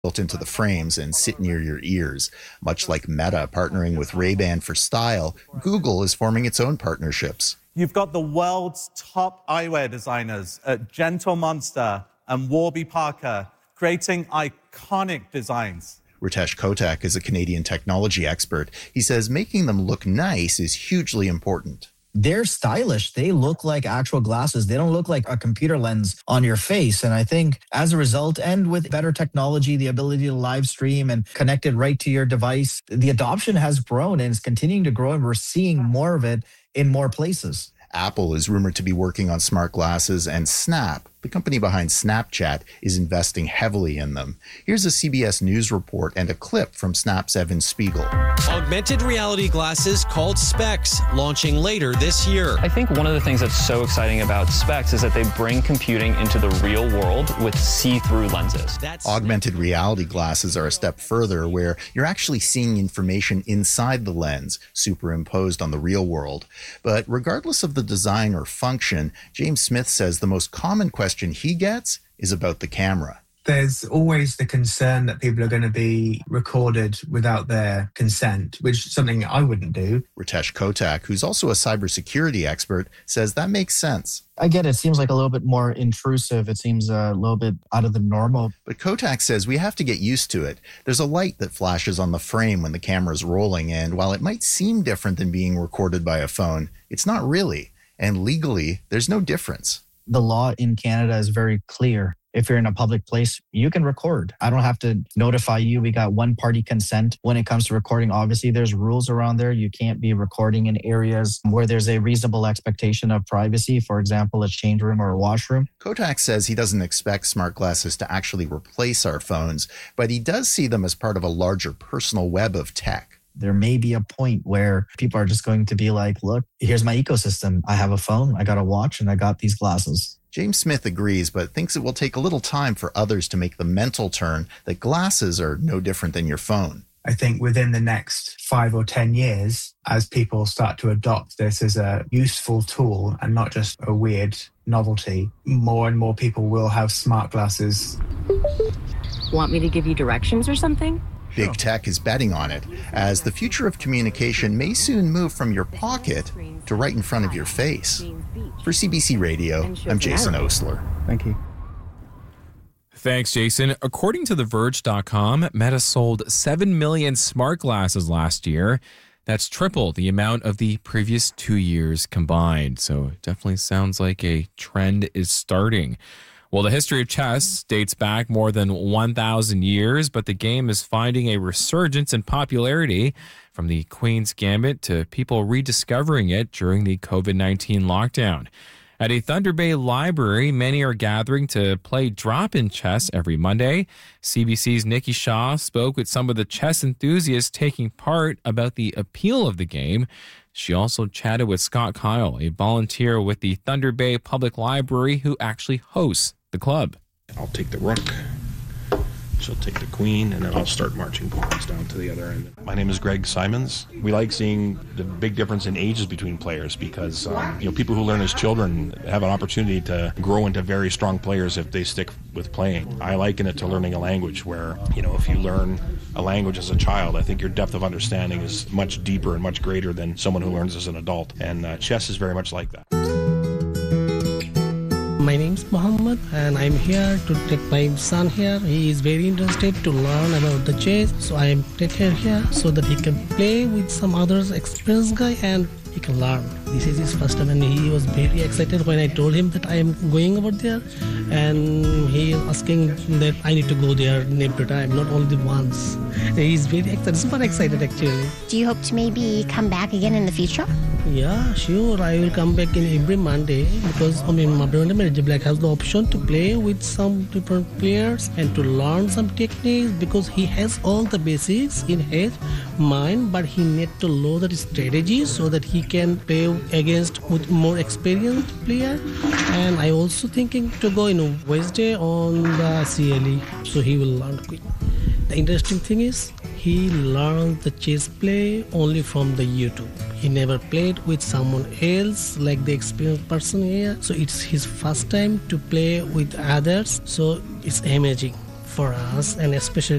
built into the frames and sit near your ears. Much like Meta partnering with Ray-Ban for style, Google is forming its own partnerships. You've got the world's top eyewear designers at Gentle Monster and Warby Parker creating iconic designs. Ritesh Kotak is a Canadian technology expert. He says making them look nice is hugely important. They're stylish. They look like actual glasses. They don't look like a computer lens on your face. And I think as a result, and with better technology, the ability to live stream and connect it right to your device, the adoption has grown and is continuing to grow. And we're seeing more of it in more places. Apple is rumored to be working on smart glasses, and Snap, the company behind Snapchat, is investing heavily in them. Here's a CBS News report and a clip from Snap's Evan Spiegel. Augmented reality glasses called Specs, launching later this year. I think one of the things that's so exciting about Specs is that they bring computing into the real world with see-through lenses. Augmented reality glasses are a step further, where you're actually seeing information inside the lens, superimposed on the real world. But regardless of the design or function, James Smith says the most common question he gets is about the camera. There's always the concern that people are going to be recorded without their consent, which is something I wouldn't do. Ritesh Kotak, who's also a cybersecurity expert, says that makes sense. I get it. It seems like a little bit more intrusive. It seems a little bit out of the normal. But Kotak says we have to get used to it. There's a light that flashes on the frame when the camera's rolling, and while it might seem different than being recorded by a phone, it's not really. And legally, there's no difference. The law in Canada is very clear. If you're in a public place, you can record. I don't have to notify you. We got one-party consent when it comes to recording. Obviously, there's rules around there. You can't be recording in areas where there's a reasonable expectation of privacy, for example, a change room or a washroom. Kotak says he doesn't expect smart glasses to actually replace our phones, but he does see them as part of a larger personal web of tech. There may be a point where people are just going to be like, look, here's my ecosystem. I have a phone, I got a watch, and I got these glasses. James Smith agrees, but thinks it will take a little time for others to make the mental turn that glasses are no different than your phone. I think within the next 5 or 10 years, as people start to adopt this as a useful tool and not just a weird novelty, more and more people will have smart glasses. Want me to give you directions or something? Big tech is betting on it, as the future of communication may soon move from your pocket to right in front of your face. For CBC Radio, I'm Jason Osler. Thank you. Thanks, Jason. According to TheVerge.com, Meta sold 7 million smart glasses last year. That's triple the amount of the previous 2 years combined. So it definitely sounds like a trend is starting. Well, the history of chess dates back more than 1,000 years, but the game is finding a resurgence in popularity, from the Queen's Gambit to people rediscovering it during the COVID-19 lockdown. At a Thunder Bay library, many are gathering to play drop-in chess every Monday. CBC's Nikki Shaw spoke with some of the chess enthusiasts taking part about the appeal of the game. She also chatted with Scott Kyle, a volunteer with the Thunder Bay Public Library who actually hosts the club. I'll take the rook, she'll take the queen, and then I'll start marching pawns down to the other end. My name is Greg Simons. We like seeing the big difference in ages between players because people who learn as children have an opportunity to grow into very strong players if they stick with playing. I liken it to learning a language where, if you learn a language as a child, I think your depth of understanding is much deeper and much greater than someone who learns as an adult. And chess is very much like that. My name's Mohammed and I'm here to take my son here. He is very interested to learn about the chess. So I am taking here so that he can play with some others experienced guy and he can learn. This is his first time and he was very excited when I told him that I am going over there, and he is asking that I need to go there every time, not only once. He is very excited, super excited actually. Do you hope to maybe come back again in the future? Yeah, sure. I will come back in every Monday because Mr. Black has the option to play with some different players and to learn some techniques because he has all the basics in his mind, but he needs to know the strategy so that he can play against with more experienced player. And I also thinking to go in Wednesday on the CLE, so he will learn quick. The interesting thing is he learned the chess play only from the YouTube. He never played with someone else like the experienced person here. So it's his first time to play with others. So it's amazing for us, and especially